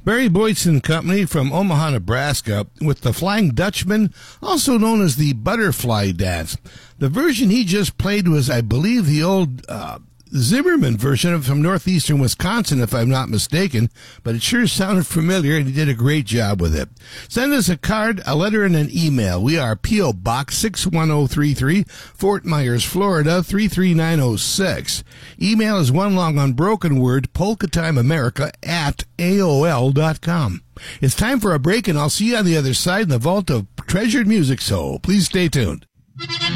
Barry Boyce and Company from Omaha, Nebraska, with the Flying Dutchman, also known as the Butterfly Dance. The version he just played was, I believe, the old Zimmerman version from northeastern Wisconsin, if I'm not mistaken, but it sure sounded familiar, and he did a great job with it. Send us a card, a letter, and an email. We are P.O. Box 61033, Fort Myers, Florida 33906. Email is one long unbroken word, polkatimeamerica@aol.com. It's time for a break, and I'll see you on the other side in the vault of treasured music, so please stay tuned.